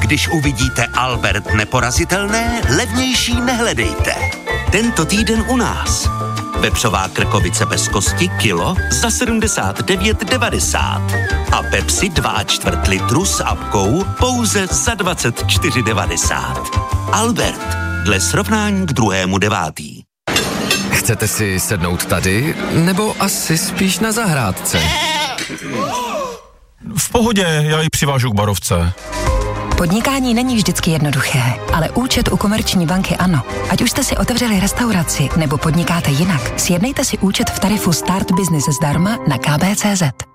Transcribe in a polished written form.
Když uvidíte Albert neporazitelné, levnější nehledejte. Tento týden u nás. Vepřová krkovice bez kosti kilo za 79,90. A Pepsi 2,4 litru s apkou pouze za 24,90. Albert, dle srovnání k 2.9. Chcete si sednout tady, nebo asi spíš na zahrádce? V pohodě, já ji přivážu k barovce. Podnikání není vždycky jednoduché, ale účet u Komerční banky ano. Ať už jste si otevřeli restauraci nebo podnikáte jinak, sjednejte si účet v tarifu Start Business zdarma na kb.cz.